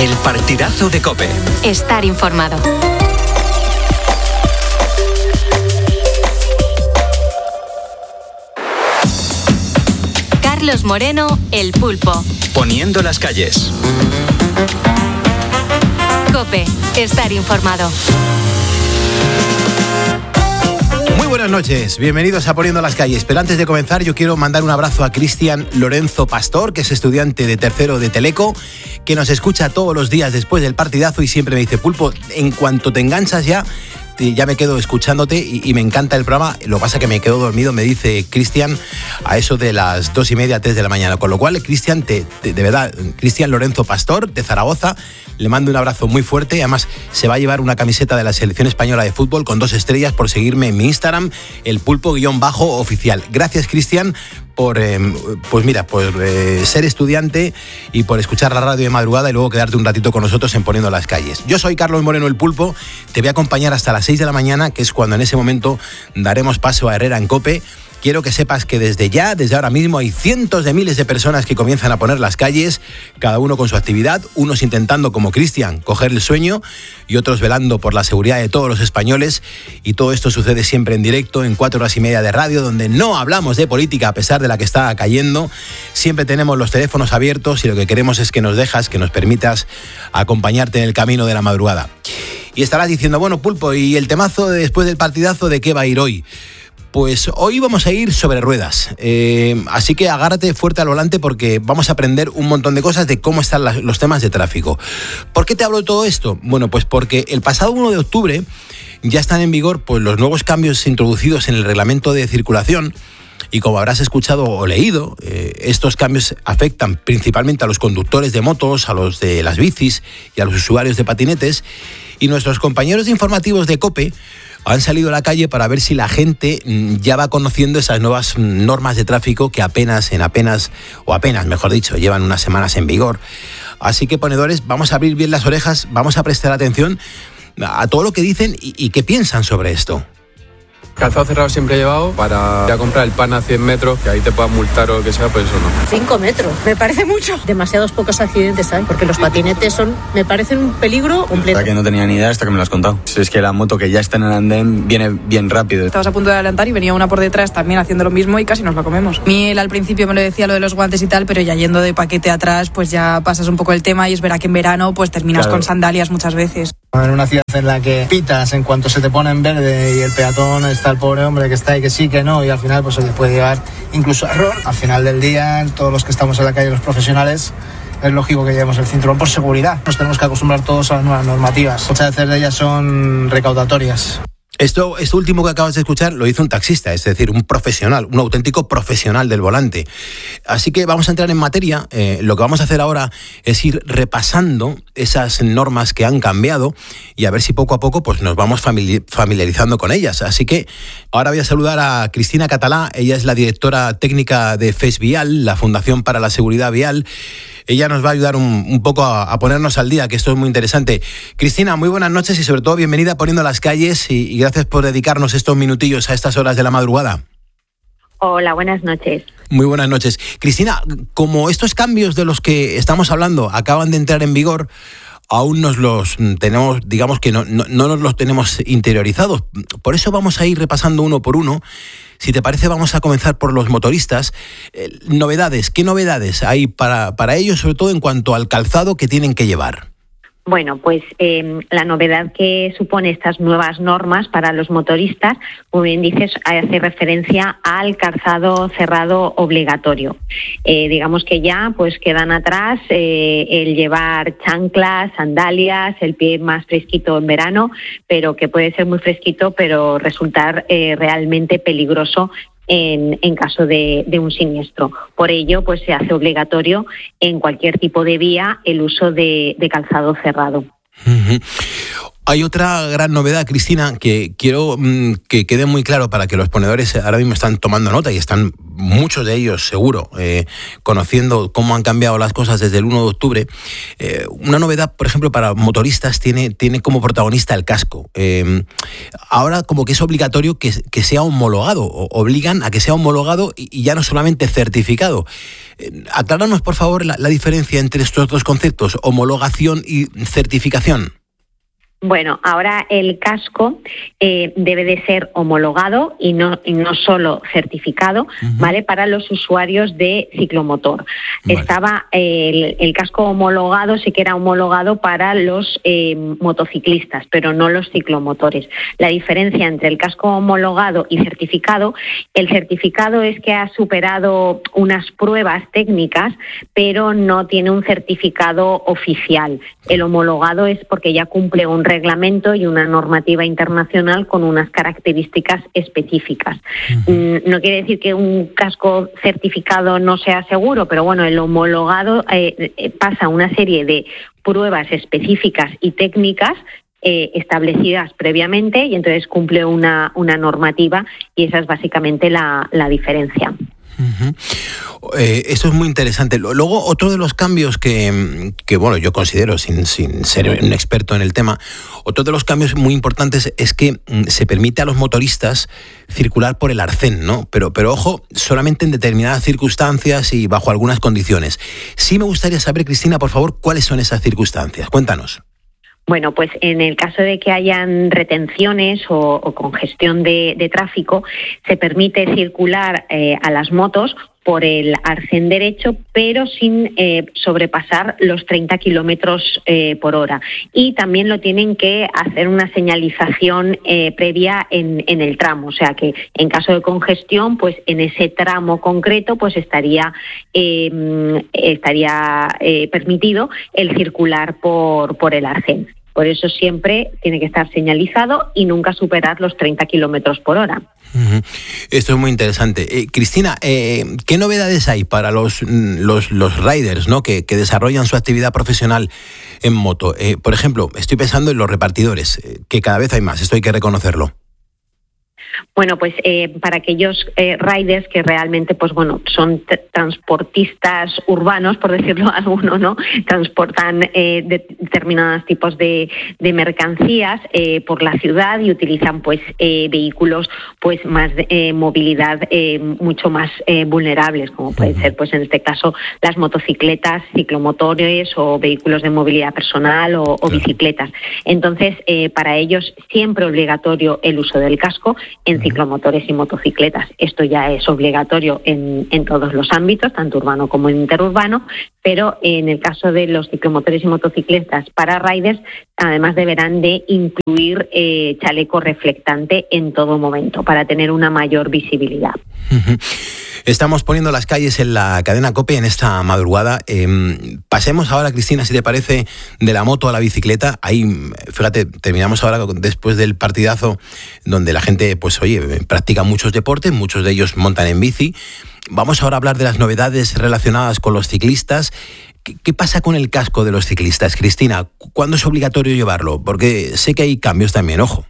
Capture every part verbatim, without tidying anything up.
El partidazo de COPE. Estar informado. Carlos Moreno, El Pulpo. Poniendo las calles. COPE. Estar informado. Muy buenas noches, bienvenidos a Poniendo las Calles. Pero antes de comenzar yo quiero mandar un abrazo a Cristian Lorenzo Pastor, que es estudiante de tercero de Teleco, que nos escucha todos los días después del partidazo y siempre me dice: Pulpo, en cuanto te enganchas ya, ya me quedo escuchándote y, y me encanta el programa. Lo que pasa es que me quedo dormido, me dice Cristian, a eso de las dos y media, tres de la mañana. Con lo cual, Cristian, te, te, de verdad, Cristian Lorenzo Pastor, de Zaragoza, le mando un abrazo muy fuerte. Además, se va a llevar una camiseta de la selección española de fútbol con dos estrellas por seguirme en mi Instagram, el pulpo-oficial. Gracias, Cristian, por, eh, pues mira, por eh, ser estudiante y por escuchar la radio de madrugada y luego quedarte un ratito con nosotros en Poniendo las Calles. Yo soy Carlos Moreno, El Pulpo. Te voy a acompañar hasta las seis de la mañana, que es cuando en ese momento daremos paso a Herrera en COPE. Quiero que sepas que desde ya, desde ahora mismo, hay cientos de miles de personas que comienzan a poner las calles, cada uno con su actividad, unos intentando, como Cristian, coger el sueño y otros velando por la seguridad de todos los españoles. Y todo esto sucede siempre en directo, en cuatro horas y media de radio, donde no hablamos de política a pesar de la que está cayendo. Siempre tenemos los teléfonos abiertos y lo que queremos es que nos dejas, que nos permitas acompañarte en el camino de la madrugada. Y estarás diciendo: bueno, Pulpo, ¿y el temazo de después del partidazo de qué va a ir hoy? Pues hoy vamos a ir sobre ruedas, eh, así que agárrate fuerte al volante porque vamos a aprender un montón de cosas de cómo están las, los temas de tráfico. ¿Por qué te hablo de todo esto? Bueno, pues porque el pasado uno de octubre ya están en vigor pues, los nuevos cambios introducidos en el reglamento de circulación. Y como habrás escuchado o leído, eh, estos cambios afectan principalmente a los conductores de motos, a los de las bicis y a los usuarios de patinetes. Y nuestros compañeros de informativos de COPE han salido a la calle para ver si la gente ya va conociendo esas nuevas normas de tráfico que apenas, en apenas, o apenas, mejor dicho, llevan unas semanas en vigor. Así que, ponedores, vamos a abrir bien las orejas, vamos a prestar atención a todo lo que dicen y, y qué piensan sobre esto. Calzado cerrado siempre he llevado para ir a comprar el pan a cien metros, que ahí te puedan multar o lo que sea, pues eso no. cinco metros, me parece mucho. Demasiados pocos accidentes hay, porque los patinetes son, me parecen un peligro completo. La que no tenía ni idea hasta que me lo has contado. Si es que la moto que ya está en el andén viene bien rápido. Estabas a punto de adelantar y venía una por detrás también haciendo lo mismo y casi nos la comemos. A mí él al principio me lo decía lo de los guantes y tal, pero ya yendo de paquete atrás, pues ya pasas un poco el tema y es verdad que en verano pues terminas claro. con sandalias muchas veces. En una ciudad en la que pitas en cuanto se te pone en verde y el peatón está el pobre hombre que está ahí que sí, que no, y al final pues se le puede llevar incluso a error. Al final del día, todos los que estamos en la calle, los profesionales, es lógico que llevemos el cinturón por seguridad. Nos tenemos que acostumbrar todos a las nuevas normativas. Muchas veces de ellas son recaudatorias. Esto, esto último que acabas de escuchar lo hizo un taxista, es decir, un profesional, un auténtico profesional del volante. Así que vamos a entrar en materia. Eh, lo que vamos a hacer ahora es ir repasando esas normas que han cambiado y a ver si poco a poco pues, nos vamos familiarizando con ellas. Así que ahora voy a saludar a Cristina Catalá. Ella es la directora técnica de FESVial, la Fundación para la Seguridad Vial. Ella nos va a ayudar un, un poco a, a ponernos al día, que esto es muy interesante. Cristina, muy buenas noches y sobre todo bienvenida a Poniendo las Calles y, y gracias por dedicarnos estos minutillos a estas horas de la madrugada. Hola, buenas noches. Muy buenas noches. Cristina, como estos cambios de los que estamos hablando acaban de entrar en vigor, aún nos los tenemos, digamos que no, no, no nos los tenemos interiorizados. Por eso vamos a ir repasando uno por uno. Si te parece, vamos a comenzar por los motoristas. Eh, novedades, ¿qué novedades hay para, para ellos, sobre todo en cuanto al calzado que tienen que llevar? Bueno, pues eh, la novedad que supone estas nuevas normas para los motoristas, como bien dices, hace referencia al calzado cerrado obligatorio. Eh, digamos que ya pues quedan atrás eh, el llevar chanclas, sandalias, el pie más fresquito en verano, pero que puede ser muy fresquito, pero resultar eh, realmente peligroso En, en caso de, de un siniestro. Por ello, pues se hace obligatorio en cualquier tipo de vía el uso de, de calzado cerrado. Uh-huh. Hay otra gran novedad, Cristina, que quiero mmm, que quede muy claro para que los ponedores ahora mismo están tomando nota y están muchos de ellos, seguro, eh, conociendo cómo han cambiado las cosas desde el uno de octubre. Eh, una novedad, por ejemplo, para motoristas tiene, tiene como protagonista el casco. Eh, ahora como que es obligatorio que, que sea homologado, o obligan a que sea homologado y, y ya no solamente certificado. Eh, acláranos, por favor, la, la diferencia entre estos dos conceptos, homologación y certificación. Bueno, ahora el casco eh, debe de ser homologado y no, y no solo certificado, uh-huh. ¿vale? Para los usuarios de ciclomotor. Vale. Estaba eh, el, el casco homologado, sí que era homologado para los eh, motociclistas, pero no los ciclomotores. La diferencia entre el casco homologado y certificado, el certificado es que ha superado unas pruebas técnicas, pero no tiene un certificado oficial. El homologado es porque ya cumple un reglamento y una normativa internacional con unas características específicas. Uh-huh. No quiere decir que un casco certificado no sea seguro, pero bueno, el homologado eh, pasa una serie de pruebas específicas y técnicas eh, establecidas previamente y entonces cumple una, una normativa y esa es básicamente la, la diferencia. Uh-huh. Eh, esto es muy interesante. Luego, otro de los cambios que, que bueno, yo considero, sin, sin ser un experto en el tema, otro de los cambios muy importantes es que se permite a los motoristas circular por el arcén, ¿no? Pero, pero ojo, solamente en determinadas circunstancias y bajo algunas condiciones. Sí me gustaría saber, Cristina, por favor, ¿cuáles son esas circunstancias? Cuéntanos. Bueno, pues en el caso de que hayan retenciones o, o congestión de, de tráfico, se permite circular eh, a las motos por el arcén derecho, pero sin eh, sobrepasar los treinta kilómetros eh, por hora. Y también lo tienen que hacer una señalización eh, previa en, en el tramo. O sea que en caso de congestión, pues en ese tramo concreto, pues estaría eh, estaría eh, permitido el circular por, por el arcén. Por eso siempre tiene que estar señalizado y nunca superar los treinta kilómetros por hora. Uh-huh. Esto es muy interesante. Eh, Cristina, eh, ¿qué novedades hay para los, los, los riders, ¿no? que, que desarrollan su actividad profesional en moto? Eh, por ejemplo, estoy pensando en los repartidores, eh, que cada vez hay más, esto hay que reconocerlo. Bueno, pues eh, para aquellos eh, riders que realmente, pues bueno, son t- transportistas urbanos, por decirlo alguno, ¿no? Transportan eh, de- determinados tipos de, de mercancías eh, por la ciudad y utilizan, pues, eh, vehículos, pues, más de eh, movilidad eh, mucho más eh, vulnerables, como pueden ser, pues, en este caso, las motocicletas, ciclomotores o vehículos de movilidad personal o, o bicicletas. Entonces, eh, para ellos siempre obligatorio el uso del casco en ciclomotores y motocicletas. Esto ya es obligatorio en, en todos los ámbitos, tanto urbano como interurbano, pero en el caso de los ciclomotores y motocicletas para riders, además deberán de incluir eh, chaleco reflectante en todo momento para tener una mayor visibilidad. Uh-huh. Estamos poniendo las calles en la cadena COPE en esta madrugada. Eh, pasemos ahora, Cristina, si te parece, de la moto a la bicicleta. Ahí, fíjate, terminamos ahora después del partidazo donde la gente, pues oye, practica muchos deportes, muchos de ellos montan en bici. Vamos ahora a hablar de las novedades relacionadas con los ciclistas. ¿Qué, qué pasa con el casco de los ciclistas, Cristina? ¿Cuándo es obligatorio llevarlo? Porque sé que hay cambios también, ojo.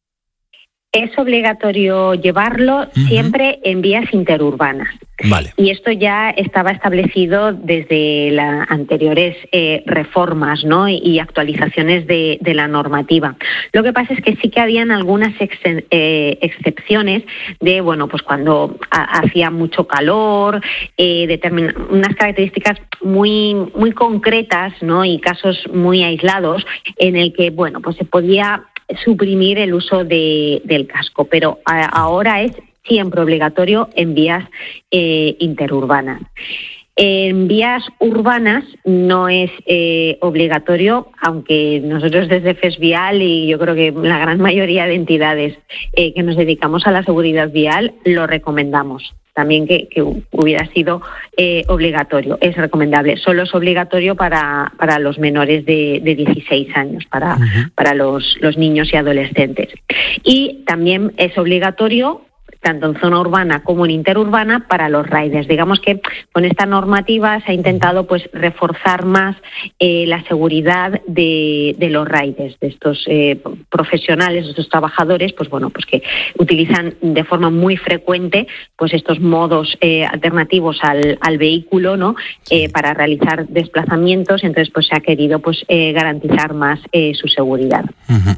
Es obligatorio llevarlo uh-huh. siempre en vías interurbanas. Vale. Y esto ya estaba establecido desde las anteriores eh, reformas, ¿no? y, y actualizaciones de, de la normativa. Lo que pasa es que sí que habían algunas ex, eh, excepciones de, bueno, pues cuando ha, hacía mucho calor, eh, determin- unas características muy, muy concretas, ¿no? y casos muy aislados en el que, bueno, pues se podía suprimir el uso de, del casco, pero a, ahora es siempre obligatorio en vías eh, interurbanas. En vías urbanas no es eh, obligatorio, aunque nosotros desde FESVial y yo creo que la gran mayoría de entidades eh, que nos dedicamos a la seguridad vial lo recomendamos. También que, que hubiera sido eh, obligatorio, es recomendable. Solo es obligatorio para, para los menores de, de dieciséis años, para, uh-huh. para los, los niños y adolescentes. Y también es obligatorio tanto en zona urbana como en interurbana, para los riders. Digamos que con esta normativa se ha intentado pues reforzar más eh, la seguridad de, de los riders, de estos eh, profesionales, de estos trabajadores, pues bueno, pues que utilizan de forma muy frecuente pues estos modos eh, alternativos al, al vehículo, ¿no? Eh, para realizar desplazamientos. Entonces pues se ha querido pues eh, garantizar más eh, su seguridad. Uh-huh.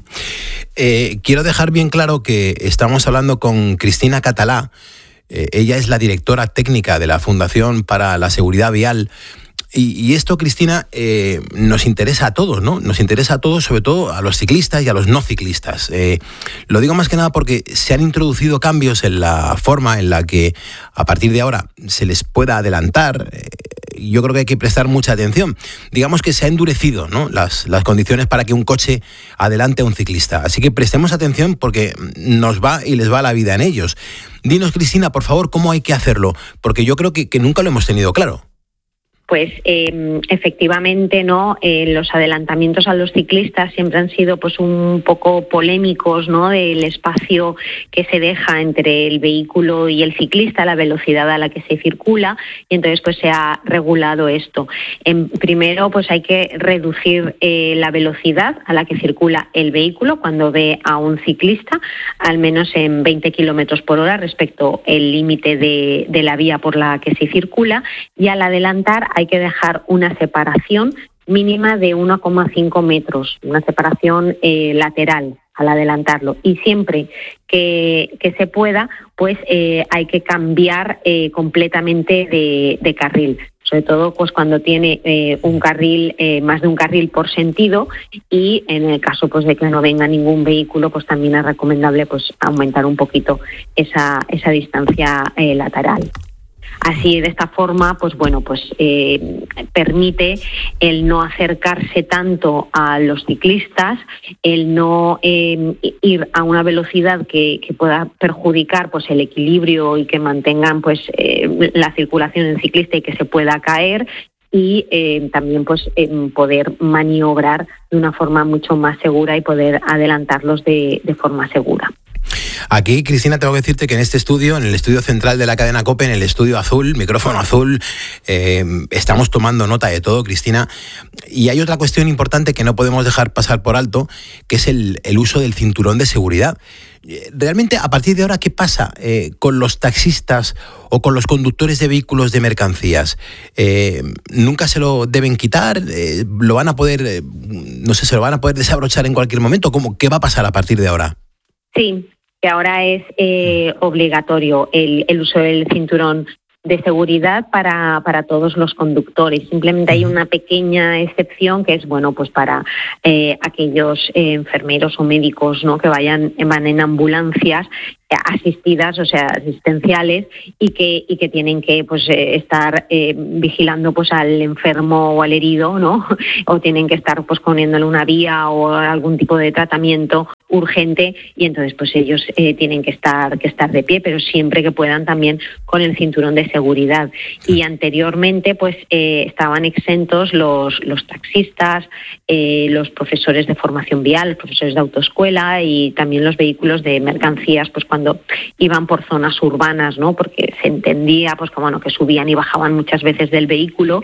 Eh, quiero dejar bien claro que estamos hablando con Cristina Català. Eh, ella es la directora técnica de la Fundación para la Seguridad Vial. Y, y esto, Cristina, eh, nos interesa a todos, ¿no? Nos interesa a todos, sobre todo a los ciclistas y a los no ciclistas. Eh, lo digo más que nada porque se han introducido cambios en la forma en la que a partir de ahora se les pueda adelantar. Eh, yo creo que hay que prestar mucha atención. Digamos que se ha endurecido, ¿no? las, las condiciones para que un coche adelante a un ciclista. Así que prestemos atención porque nos va y les va la vida en ellos. Dinos, Cristina, por favor, cómo hay que hacerlo, porque yo creo que, que nunca lo hemos tenido claro. Pues eh, efectivamente, ¿no? Eh, los adelantamientos a los ciclistas siempre han sido pues un poco polémicos, ¿no? Del espacio que se deja entre el vehículo y el ciclista, la velocidad a la que se circula, y entonces pues se ha regulado esto. En, primero, pues hay que reducir eh, la velocidad a la que circula el vehículo cuando ve a un ciclista, al menos en veinte kilómetros por hora respecto al límite de, de la vía por la que se circula, y al adelantar hay que dejar una separación mínima de uno coma cinco metros, una separación eh, lateral al adelantarlo. Y siempre que, que se pueda, pues eh, hay que cambiar eh, completamente de, de carril. Sobre todo pues cuando tiene eh, un carril, eh, más de un carril por sentido, y en el caso pues de que no venga ningún vehículo, pues también es recomendable pues aumentar un poquito esa, esa distancia eh, lateral. Así, de esta forma, pues bueno, pues eh, permite el no acercarse tanto a los ciclistas, el no eh, ir a una velocidad que, que pueda perjudicar pues el equilibrio y que mantengan pues eh, la circulación del ciclista y que se pueda caer, y eh, también pues eh, poder maniobrar de una forma mucho más segura y poder adelantarlos de, de forma segura. Aquí, Cristina, tengo que decirte que en este estudio, en el estudio central de la cadena COPE, en el estudio azul, micrófono azul, eh, estamos tomando nota de todo, Cristina. Y hay otra cuestión importante que no podemos dejar pasar por alto, que es el, el uso del cinturón de seguridad. Realmente, a partir de ahora, ¿qué pasa eh, con los taxistas o con los conductores de vehículos de mercancías? Eh, ¿Nunca se lo deben quitar? Eh, ¿Lo van a poder, eh, no sé, se lo van a poder desabrochar en cualquier momento? ¿Cómo, qué va a pasar a partir de ahora? Sí, que ahora es eh, obligatorio el, el uso del cinturón de seguridad para, para todos los conductores. Simplemente hay una pequeña excepción que es, bueno, pues para eh, aquellos eh, enfermeros o médicos, ¿no?, que vayan van en ambulancias asistidas, o sea, asistenciales, y que y que tienen que pues eh, estar eh, vigilando pues al enfermo o al herido, ¿no? O tienen que estar pues poniéndole una vía o algún tipo de tratamiento urgente, y entonces pues ellos eh, tienen que estar que estar de pie, pero siempre que puedan también con el cinturón de seguridad. Y anteriormente pues eh, estaban exentos los los taxistas, eh, los profesores de formación vial, los profesores de autoescuela, y también los vehículos de mercancías, pues cuando cuando iban por zonas urbanas, ¿no? Porque se entendía pues que, bueno, que subían y bajaban muchas veces del vehículo,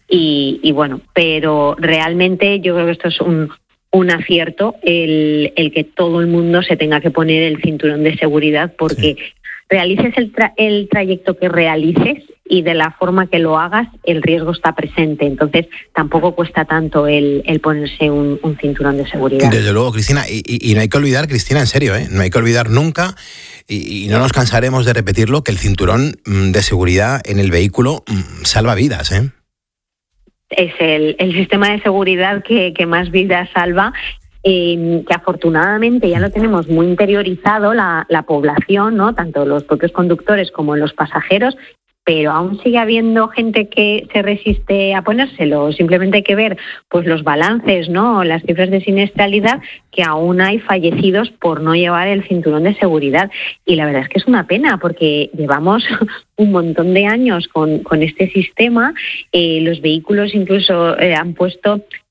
y, y bueno, pero realmente yo creo que esto es un un acierto, el, el que todo el mundo se tenga que poner el cinturón de seguridad, porque sí. realices el, tra- el trayecto que realices y de la forma que lo hagas, el riesgo está presente. Entonces tampoco cuesta tanto el, el ponerse un, un cinturón de seguridad. Desde luego, Cristina, y, y, y no hay que olvidar, Cristina, en serio, ¿eh? no hay que olvidar nunca, y, y no nos cansaremos de repetirlo, que el cinturón de seguridad en el vehículo salva vidas, ¿eh? Es el, el sistema de seguridad que, que más vidas salva, eh, que afortunadamente ya lo tenemos muy interiorizado la, la población, ¿no? Tanto los propios conductores como los pasajeros, pero aún sigue habiendo gente que se resiste a ponérselo. Simplemente hay que ver pues los balances, ¿no?, las cifras de siniestralidad, que aún hay fallecidos por no llevar el cinturón de seguridad. Y la verdad es que es una pena, porque llevamos un montón de años con, con este sistema. Eh, los vehículos incluso eh, han puesto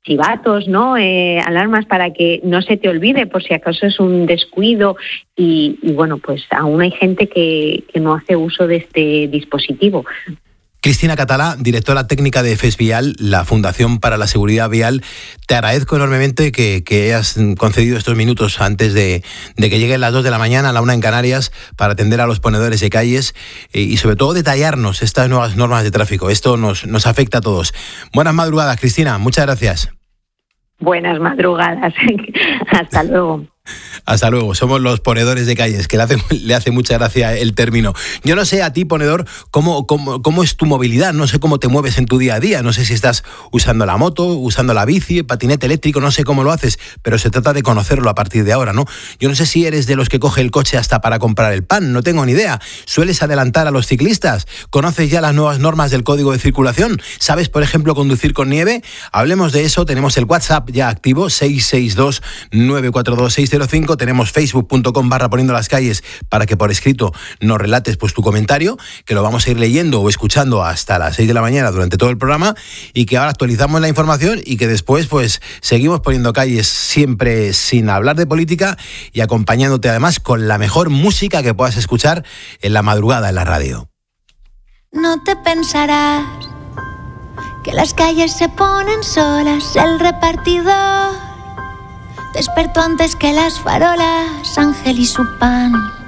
chivatos, ¿no? Eh, alarmas para que no se te olvide por si acaso es un descuido y, y bueno, pues aún hay gente que, que no hace uso de este dispositivo. Cristina Català, directora técnica de FESVial, la Fundación para la Seguridad Vial, te agradezco enormemente que, que hayas concedido estos minutos antes de, de que lleguen las dos de la mañana, a la una en Canarias, para atender a los ponedores de calles eh, y sobre todo detallarnos estas nuevas normas de tráfico. Esto nos, nos afecta a todos. Buenas madrugadas, Cristina, muchas gracias. Buenas madrugadas, hasta luego. Hasta luego, somos los ponedores de calles, que le hace, le hace mucha gracia el término. Yo no sé a ti, ponedor, cómo, cómo, cómo es tu movilidad, no sé cómo te mueves en tu día a día, no sé si estás usando la moto, usando la bici, el patinete eléctrico, no sé cómo lo haces, pero se trata de conocerlo a partir de ahora, ¿no? Yo no sé si eres de los que coge el coche hasta para comprar el pan, no tengo ni idea. ¿Sueles adelantar a los ciclistas? ¿Conoces ya las nuevas normas del Código de Circulación? ¿Sabes, por ejemplo, conducir con nieve? Hablemos de eso, tenemos el WhatsApp ya activo, seis seis dos, nueve cuatro dos, seis cero cinco, tenemos facebook punto com barra poniendo las calles para que por escrito nos relates pues tu comentario, que lo vamos a ir leyendo o escuchando hasta las seis de la mañana durante todo el programa, y que ahora actualizamos la información y que después pues seguimos poniendo calles siempre sin hablar de política y acompañándote además con la mejor música que puedas escuchar en la madrugada en la radio. No te pensarás que las calles se ponen solas, el repartidor despertó antes que las farolas, Ángel y su pan.